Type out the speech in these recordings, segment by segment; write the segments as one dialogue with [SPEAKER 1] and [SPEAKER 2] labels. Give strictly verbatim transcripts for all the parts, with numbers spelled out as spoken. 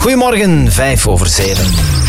[SPEAKER 1] Goedemorgen, vijf over zeven.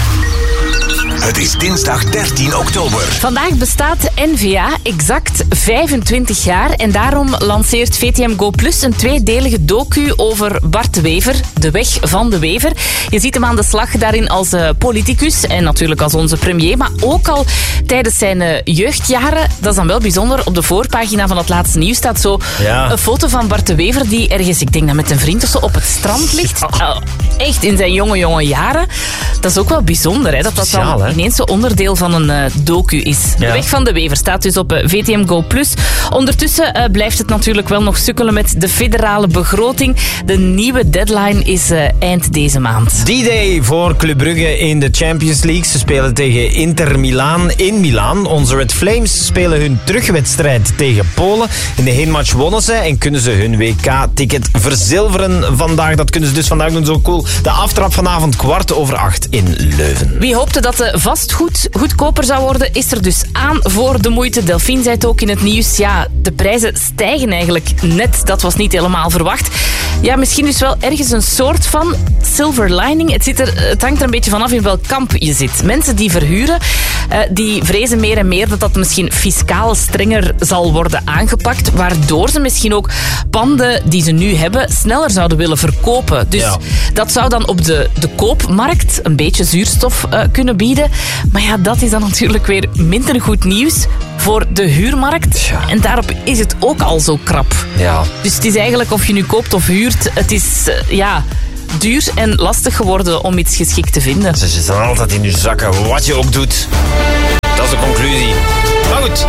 [SPEAKER 2] Het is dinsdag dertien oktober.
[SPEAKER 3] Vandaag bestaat N V A exact vijfentwintig jaar en daarom lanceert V T M Go Plus een tweedelige docu over Bart de Wever, de weg van de Wever. Je ziet hem aan de slag daarin als uh, politicus en natuurlijk als onze premier, maar ook al tijdens zijn uh, jeugdjaren. Dat is dan wel bijzonder. Op de voorpagina van het laatste nieuws staat zo
[SPEAKER 1] Ja.
[SPEAKER 3] een foto van Bart de Wever die ergens, ik denk dat met een vriend of zo, op het strand ligt. Uh, echt in zijn jonge, jonge jaren. Dat is ook wel bijzonder, hè, dat dat
[SPEAKER 1] Speciaal,
[SPEAKER 3] dan
[SPEAKER 1] hè?
[SPEAKER 3] ineens zo onderdeel van een uh, docu is.
[SPEAKER 1] Ja.
[SPEAKER 3] De weg van de Wever staat dus op uh, V T M Go Plus. Ondertussen uh, blijft het natuurlijk wel nog sukkelen met de federale begroting. De nieuwe deadline is uh, eind deze maand.
[SPEAKER 1] D-Day voor Club Brugge in de Champions League. Ze spelen tegen Inter Milaan in Milaan. Onze Red Flames spelen hun terugwedstrijd tegen Polen. In de heenmatch wonnen ze en kunnen ze hun W K-ticket verzilveren vandaag. Dat kunnen ze dus vandaag doen, zo cool. De aftrap vanavond kwart over acht in Leuven.
[SPEAKER 3] Wie hoopte dat de vastgoed goedkoper zou worden, is er dus aan voor de moeite. Delphine zei het ook in het nieuws. Ja, de prijzen stijgen eigenlijk net. Dat was niet helemaal verwacht. Ja, misschien dus wel ergens een soort van silver lining. Het, zit er, het hangt er een beetje vanaf in welk kamp je zit. Mensen die verhuren, uh, die vrezen meer en meer dat dat misschien fiscaal strenger zal worden aangepakt, waardoor ze misschien ook panden die ze nu hebben sneller zouden willen verkopen. Dus
[SPEAKER 1] Ja.
[SPEAKER 3] dat zou dan op de, de koopmarkt een beetje zuurstof uh, kunnen bieden. Maar ja, dat is dan natuurlijk weer minder goed nieuws voor de huurmarkt.
[SPEAKER 1] Tja.
[SPEAKER 3] En daarop is het ook al zo krap.
[SPEAKER 1] Ja.
[SPEAKER 3] Dus het is eigenlijk of je nu koopt of huurt, het is uh, ja, duur en lastig geworden om iets geschikt te vinden.
[SPEAKER 1] Ze zitten altijd in je zakken, wat je ook doet. Dat is de conclusie. Maar goed,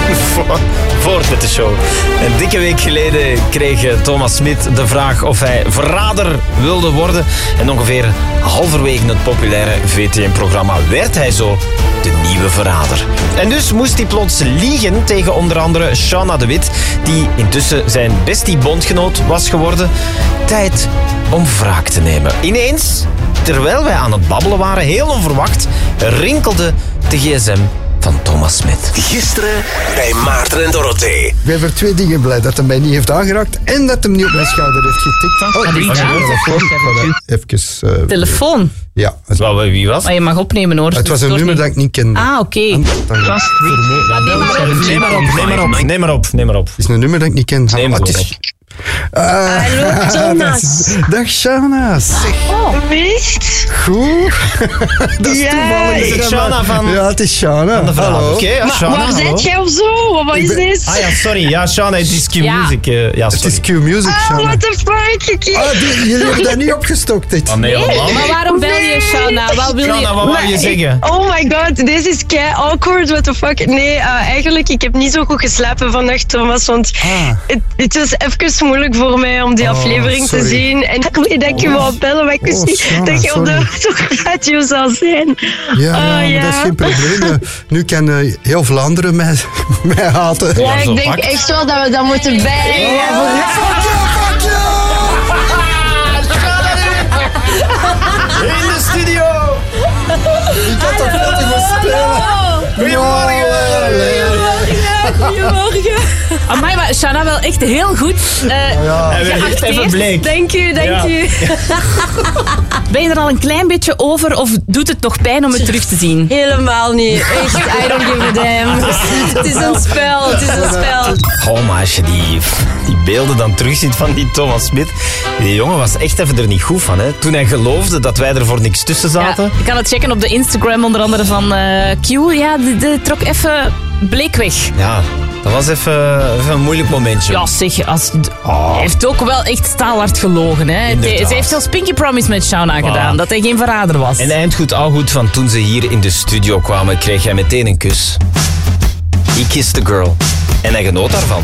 [SPEAKER 1] voort met de show. Een dikke week geleden kreeg Thomas Smit de vraag of hij verrader wilde worden. En ongeveer halverwege het populaire V T M-programma werd hij zo de nieuwe verrader. En dus moest hij plots liegen tegen onder andere Shauna de Wit, die intussen zijn bestie-bondgenoot was geworden. Tijd om wraak te nemen. Ineens, terwijl wij aan het babbelen waren, heel onverwacht, rinkelde de gsm van Thomas Smit.
[SPEAKER 2] Gisteren bij Maarten en Dorothee.
[SPEAKER 4] Ik ben voor twee dingen blij. Dat hij mij niet heeft aangeraakt en dat hij niet op mijn schouder heeft getikt.
[SPEAKER 3] Wat is dat?
[SPEAKER 4] Even... uh,
[SPEAKER 3] Telefoon.
[SPEAKER 4] ja. Het,
[SPEAKER 1] Wel, wie was?
[SPEAKER 3] Maar je mag opnemen hoor.
[SPEAKER 4] het was een
[SPEAKER 3] Stoort
[SPEAKER 4] nummer
[SPEAKER 3] niet.
[SPEAKER 4] dat ik niet kende.
[SPEAKER 3] Ah, oké.
[SPEAKER 4] Dan-
[SPEAKER 1] Neem maar op, neem maar op, neem maar op, neem maar op.
[SPEAKER 4] Het is een nummer dat ik niet ken.
[SPEAKER 1] Neem
[SPEAKER 4] Ah,
[SPEAKER 1] maar
[SPEAKER 4] het
[SPEAKER 1] op.
[SPEAKER 4] is... Ah,
[SPEAKER 5] Hallo, Thomas.
[SPEAKER 4] dag Shauna. Zeg,
[SPEAKER 5] Echt?
[SPEAKER 4] goed. Dat is
[SPEAKER 5] Ja,
[SPEAKER 4] toevallig.
[SPEAKER 1] ik- Shauna van-
[SPEAKER 4] Ja, het is Shauna.
[SPEAKER 1] De verhaal.
[SPEAKER 4] Hallo.
[SPEAKER 1] Oké, ja,
[SPEAKER 5] Maar
[SPEAKER 1] Shauna,
[SPEAKER 5] waar
[SPEAKER 1] hallo.
[SPEAKER 5] zit jij of zo? Wat is
[SPEAKER 4] ben-
[SPEAKER 5] dit?
[SPEAKER 1] Ah ja, sorry. Ja, Shauna, het is
[SPEAKER 3] Ja.
[SPEAKER 1] Q-Music. eh, Ja,
[SPEAKER 4] Het
[SPEAKER 1] sorry.
[SPEAKER 4] is Q-Music,
[SPEAKER 5] Ah,
[SPEAKER 4] Shauna.
[SPEAKER 5] what the fuck? Ik-
[SPEAKER 4] Ah, die, jullie hebben dat niet opgestokt, dit.
[SPEAKER 1] Ah, nee, helemaal.
[SPEAKER 3] Maar waarom bel je Shauna? Wat wil
[SPEAKER 1] Shauna,
[SPEAKER 3] je?
[SPEAKER 1] wat wou je
[SPEAKER 5] Maar
[SPEAKER 1] zeggen?
[SPEAKER 5] ik- oh my god, this is kei awkward, what the fuck. Nee, uh, eigenlijk, ik heb niet zo goed geslapen vannacht, Thomas, want
[SPEAKER 4] Ah.
[SPEAKER 5] het, het was even moeilijk voor mij om die
[SPEAKER 4] Oh,
[SPEAKER 5] aflevering te
[SPEAKER 4] sorry.
[SPEAKER 5] zien. En ik weet dat ik je wou bellen, maar ik wist
[SPEAKER 4] Oh,
[SPEAKER 5] niet
[SPEAKER 4] Shauna,
[SPEAKER 5] dat je op de radio zou zijn.
[SPEAKER 4] Ja, ja,
[SPEAKER 5] Ah,
[SPEAKER 4] maar
[SPEAKER 5] ja.
[SPEAKER 4] dat is geen probleem. Eh, Nu kan eh, heel Vlaanderen mij, mij haten.
[SPEAKER 5] Ja,
[SPEAKER 1] zo
[SPEAKER 5] ik denk
[SPEAKER 1] pakt.
[SPEAKER 5] echt wel dat we dat moeten bijleggen.
[SPEAKER 1] In de studio!
[SPEAKER 4] Ik had dat net in mijn spelen.
[SPEAKER 1] Goedemorgen!
[SPEAKER 3] Goedemorgen. Amai, maar Shauna wel echt heel goed. Uh,
[SPEAKER 4] Ja.
[SPEAKER 1] Hij werd echt even bleek.
[SPEAKER 5] Dank u, dank
[SPEAKER 1] Ja.
[SPEAKER 5] u.
[SPEAKER 3] Ben je er al een klein beetje over of doet het nog pijn om het terug te zien?
[SPEAKER 5] Helemaal niet. Echt, I don't give a damn. Het is een spel, het is een spel.
[SPEAKER 1] Oh, maar als je die, die beelden dan terugziet van die Thomas Smit. Die jongen was echt even er niet goed van. Hè? Toen hij geloofde dat wij er voor niks tussen zaten.
[SPEAKER 3] Ja, je kan het checken op de Instagram onder andere van uh, Q. Ja, de, de trok even bleek weg.
[SPEAKER 1] Ja, dat was even, even een moeilijk momentje.
[SPEAKER 3] Ja, zeg, als, hij heeft ook wel echt staalhard gelogen. Hè.
[SPEAKER 1] Inderdaad.
[SPEAKER 3] Ze heeft zelfs Pinky Promise met Shauna gedaan, dat hij geen verrader was.
[SPEAKER 1] En eind goed, al goed, van toen ze hier in de studio kwamen, kreeg hij meteen een kus. He kissed the girl. En hij genoot daarvan.